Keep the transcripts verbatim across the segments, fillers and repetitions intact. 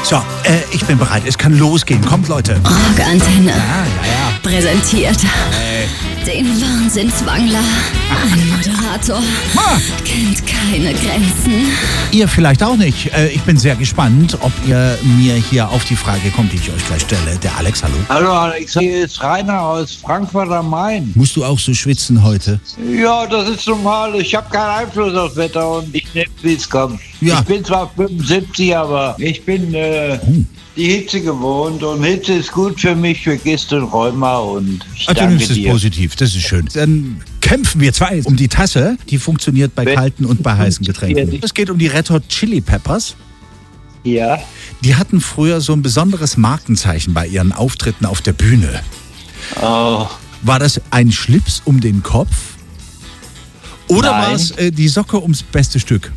So, äh, ich bin bereit. Es kann losgehen. Kommt, Leute. Rockantenne. Ja, ja, ja. Präsentiert Äh. den Wahnsinnswangler. Ein Moderator Ah. kennt keine Grenzen. Ihr vielleicht auch nicht. Äh, ich bin sehr gespannt, ob ihr mir hier auf die Frage kommt, die ich euch gleich stelle. Der Alex, hallo. Hallo Alex, hier ist Rainer aus Frankfurt am Main. Musst du auch so schwitzen heute? Ja, das ist normal. Ich habe keinen Einfluss aufs Wetter und ich nehme, wie es kommt. Ja. Ich bin zwar fünfundsiebzig, aber ich bin äh, Oh. die Hitze gewohnt und Hitze ist gut für mich, für Gist und Rheuma und ich Ach, du danke nimmst es dir. positiv, das ist schön. Dann kämpfen wir zwei um die Tasse. Die funktioniert bei Wenn- kalten und bei heißen Getränken. Es geht um die Red Hot Chili Peppers. Ja, Die hatten früher so ein besonderes Markenzeichen bei ihren Auftritten auf der Bühne. oh, War das ein Schlips um den Kopf? Oder Nein. war es äh, die Socke ums beste Stück?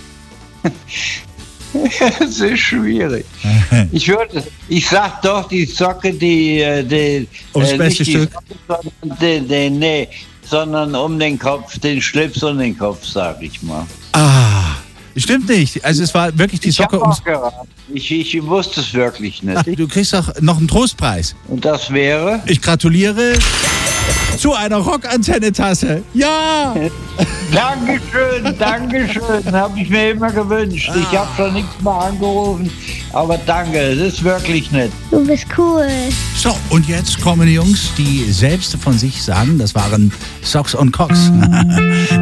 es ist schwierig. Ich würde, ich sag doch die Socke, die, äh, die Ums äh, beste nicht die Stück? Socke, sondern die, die, nee, sondern um den Kopf, den Schlips um den Kopf, sag ich mal. Ah, stimmt nicht. Also es war wirklich die Ich Socke hab ums... auch geraten. Ich, ich wusste es wirklich nicht. Du kriegst auch noch einen Trostpreis. Und das wäre? Ich gratuliere zu einer Rockantenne-Tasse. Ja! Dankeschön, Dankeschön. Habe ich mir immer gewünscht. Ich habe schon nichts mehr angerufen. Aber danke, es ist wirklich nett. Du bist cool. So, und jetzt kommen die Jungs, die selbst von sich sagen, das waren Socks und Cox.